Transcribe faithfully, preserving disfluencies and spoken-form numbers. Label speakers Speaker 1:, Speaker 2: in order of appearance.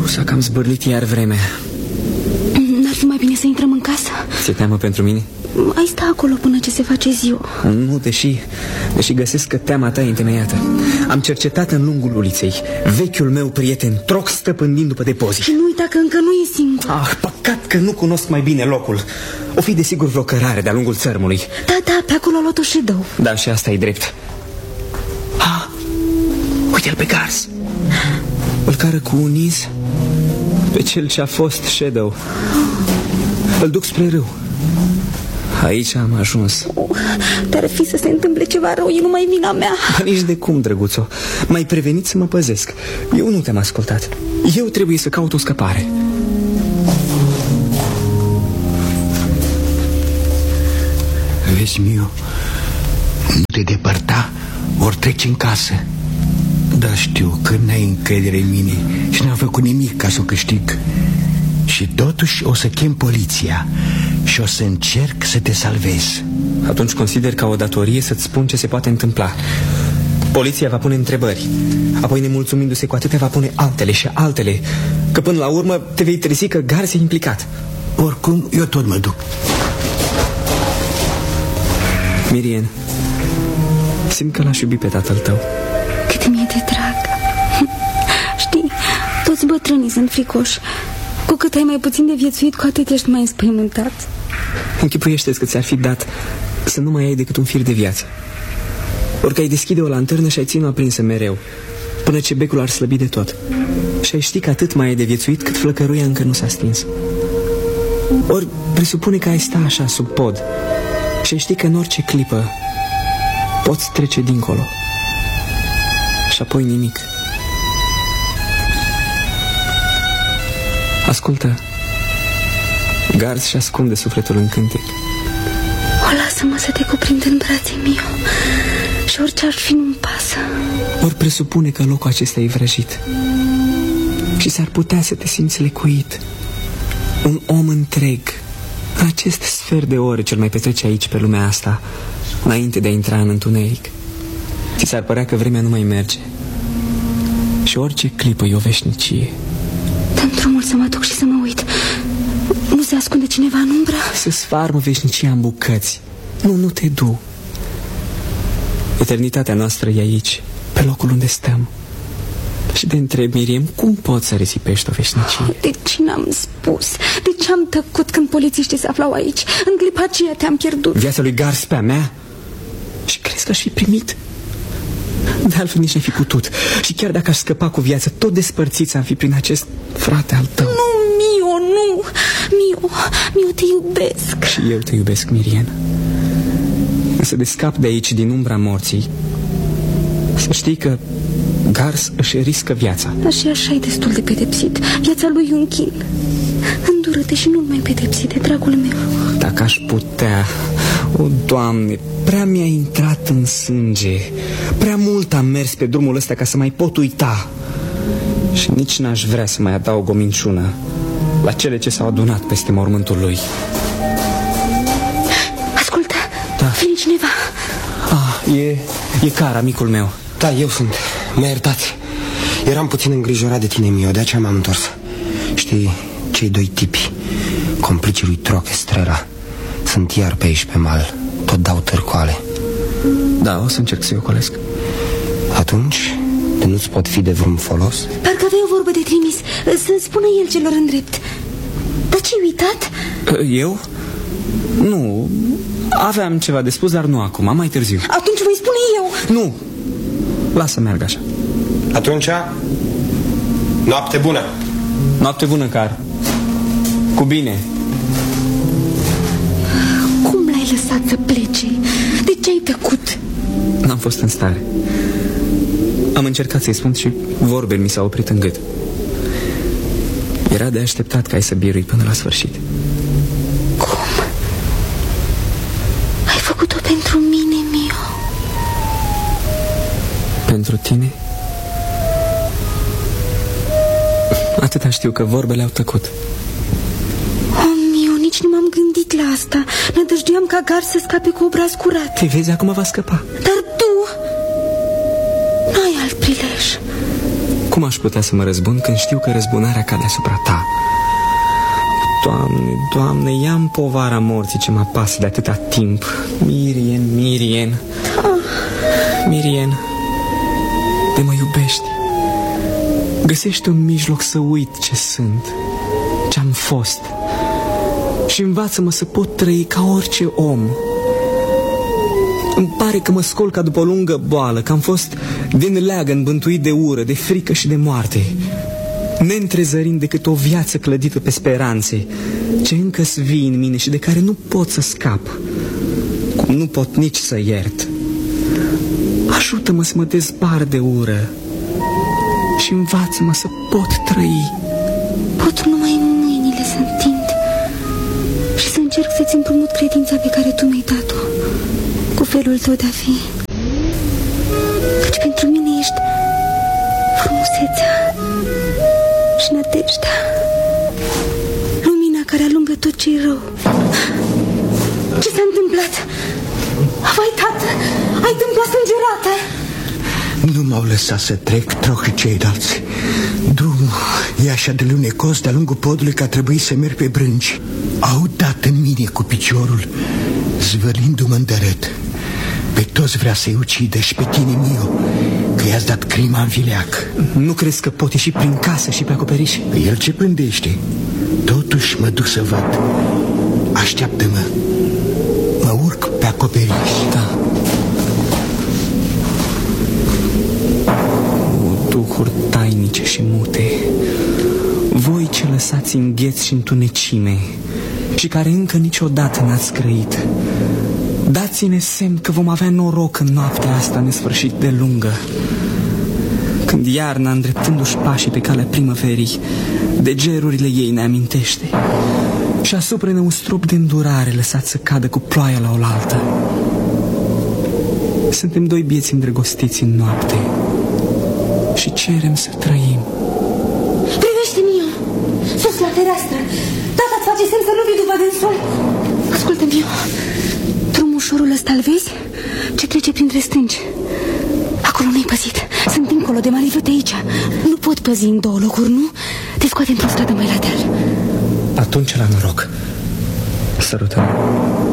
Speaker 1: s-a cam zbârlit iar vremea.
Speaker 2: N-ar fi mai bine să intrăm în casă?
Speaker 1: Ți-e teamă pentru mine?
Speaker 2: Ai sta acolo până ce se face ziua.
Speaker 1: Nu, deși, deși găsesc că teama ta e întemeiată. Am cercetat în lungul uliței. Vechiul meu prieten Troc stăpânind după depozit.
Speaker 2: Și nu uita că încă nu e singur.
Speaker 1: Ah, păcat că nu cunosc mai bine locul. O fi desigur vreo cărare de-a lungul țărmului.
Speaker 2: Da, da, pe acolo a luat o Shadow.
Speaker 1: Da, și asta e drept. Ah, uite-l pe Gars. Îl cară cu un iz pe cel ce a fost Shadow. Îl duc spre râu. Aici am ajuns.
Speaker 2: Oh, dar fi să se întâmple ceva rău, e numai vina mea.
Speaker 1: Ba, nici de cum, drăguțo. M-ai prevenit să mă păzesc. Eu nu te-am ascultat. Eu trebuie să caut o scăpare.
Speaker 3: Vezi, Mio, nu te depărta, ori treci în casă. Da, știu că n-ai încredere în mine și n-am făcut nimic ca să o câștig. Și totuși o să chem poliția și o să încerc să te salvez.
Speaker 1: Atunci consider ca o datorie să-ți spun ce se poate întâmpla. Poliția va pune întrebări, apoi, nemulțumindu-se cu atâtea, va pune altele și altele, că până la urmă te vei trezi că Gars e implicat.
Speaker 3: Oricum, eu tot mă duc.
Speaker 1: Mirian, simt că l-aș iubi pe tatăl tău.
Speaker 2: Cât mi-e de drag. Știi, toți bătrânii sunt fricoși. Cu cât ai mai puțin de viețuit, cu atât ești mai înspăimântat.
Speaker 1: Închipuiește-ți că ți-ar fi dat să nu mai ai decât un fir de viață. Orică ai deschide o lanternă și ai ține-o aprinsă mereu, până ce becul ar slăbi de tot. Și ai ști că atât mai ai de viețuit cât flăcăruia încă nu s-a stins. Ori presupune că ai sta așa sub pod și ai ști că în orice clipă poți trece dincolo. Și apoi nimic. Ascultă, Gars și ascunde sufletul în cântec.
Speaker 2: O lasă-mă să te cuprind în brațe, Mio, și orice ar fi nu-mi pasă.
Speaker 1: Ori presupune că locul acesta e vrăjit și s-ar putea să te simți lecuit. Un om întreg, în acest sfert de ore cel mai petrece aici pe lumea asta, înainte de a intra în întuneric. Ți s-ar părea că vremea nu mai merge și orice clipă e o veșnicie.
Speaker 2: Dă-mi drumul să mă duc și să mă uit. Nu se ascunde cineva în umbră?
Speaker 1: Să sfarmă veșnicia în bucăți. Nu, nu te du. Eternitatea noastră e aici, pe locul unde stăm. Și te întreb, Miriam, cum poți să risipești o veșnicie?
Speaker 2: De ce n-am spus? De ce am tăcut când polițiștii se aflau aici? În clipa aceea te-am pierdut.
Speaker 1: Viața lui Gars pe a mea? Și crezi că aș fi primit? De altfel nici n-ai fi putut. Și chiar dacă aș scăpa cu viață, tot despărțiți am fi prin acest frate al tău.
Speaker 2: Nu, Mio, nu. Mio, Mio, te iubesc.
Speaker 1: Și eu te iubesc, Miriam. Însă de scap de aici, din umbra morții, să știi că Gars își riscă viața.
Speaker 2: Dar și așa e destul de pedepsit. Viața lui e un chin. Îndură-te și nu-l mai pedepsi, de dragul meu.
Speaker 1: Dacă aș putea... O, Doamne, prea mi-a intrat în sânge. Prea mult am mers pe drumul ăsta ca să mai pot uita. Și nici n-aș vrea să mai adaug o minciună la cele ce s-au adunat peste mormântul lui.
Speaker 2: Ascultă,
Speaker 1: da.
Speaker 2: Vine cineva.
Speaker 1: Ah, e, e Cara, amicul meu.
Speaker 4: Da, eu sunt. Mi-a iertat. Eram puțin îngrijorat de tine, Mio, de aceea m-am întors. Știi, cei doi tipi, complicii lui Troc, Estrela, sunt iar pe aici pe mal. Tot dau târcoale.
Speaker 1: Da, o să încerc să-i ocolesc.
Speaker 4: Atunci, de nu-ți pot fi de vreun folos?
Speaker 2: Parcă aveai o vorbă de trimis. Să spună el celor îndrept. Dar ce-ai uitat?
Speaker 1: Eu? Nu, aveam ceva de spus, dar nu acum, mai târziu.
Speaker 2: Atunci voi spune eu.
Speaker 1: Nu, lasă meargă așa.
Speaker 4: Atunci, noapte bună.
Speaker 1: Noapte bună, Car. Cu bine.
Speaker 2: Cum l-ai lăsat să plece? De ce ai tăcut?
Speaker 1: N-am fost în stare. Am încercat să-i spun și vorbele mi s-au oprit în gât. Era de așteptat ca ai să birui până la sfârșit.
Speaker 2: Cum? Ai făcut-o pentru mine, Mio?
Speaker 1: Pentru tine? Atâta știu, că vorbele au tăcut.
Speaker 2: Oh, Mio, nici nu m-am gândit la asta. Nădăjduiam ca Gar să scape cu obraz curat.
Speaker 1: Te vezi, acum va scăpa.
Speaker 2: Dar tu n-ai alt prilej.
Speaker 1: Cum aș putea să mă răzbun când știu că răzbunarea cade asupra ta? Doamne, Doamne, ia-mi povara morții ce mă apasă de atâta timp. Mirien, Mirien, Mirien, de mă iubești. Găsește un mijloc să uit ce sunt, ce-am fost, și învață-mă să pot trăi ca orice om. Îmi pare că mă scol ca după o lungă boală, că am fost din leagăn bântuit de ură, de frică și de moarte, neîntrezărind decât o viață clădită pe speranțe, ce încă-s vii în mine și de care nu pot să scap, cum nu pot nici să iert. Ajută-mă să mă dezbar de ură și învață-mă să pot trăi.
Speaker 2: Pot numai mâinile să întind și să încerc să-ți împrumut credința pe care tu mi-ai dat-o cu felul tău de a fi. Căci pentru mine ești frumusețea și nădejdea, lumina care alungă tot ce-i rău. Ce s-a întâmplat? Vai, tată, ai tâmpla sângerată.
Speaker 3: Nu m-au lăsat să trec trocă ceilalți. Drumul e așa de lunecos de-a lungul podului că a trebuit să merg pe brânci. Au dat în mine cu piciorul, zvârlindu-mă în dărât. Pe toți vrea să-i ucidă și pe tine, Mio, că i-ați dat crima în vileac.
Speaker 1: Nu crezi că pot ieși prin casă și pe acoperiș?
Speaker 3: El ce pândește? Totuși mă duc să văd. Așteaptă-mă. Mă urc pe acoperiș.
Speaker 1: Da. O, duhuri tainice și mute, voi ce lăsați în gheț și întunecime și care încă niciodată n-ați grăit, dați-ne semn că vom avea noroc în noaptea asta nesfârșit de lungă, când iarna, îndreptându-și pașii pe calea primăverii, de gerurile ei ne amintește și asupra ne un strop de îndurare lăsat să cadă cu ploaia la oaltă. Suntem doi bieți îndrăgostiți în noapte și cerem să trăim.
Speaker 2: Privește, Mio, sus la tereastră. Tata-ți face semn să nu vii după dânsul. Ascultă, Mio, drumul ușorul ăsta-l vezi? Ce trece printre stânci. Acolo nu-i păzit. Sunt dincolo de Marivâte aici. Nu pot păzi în două locuri, nu? Te scoate într-o stradă mai la deal.
Speaker 1: Atunci la noroc. Sărută-mă.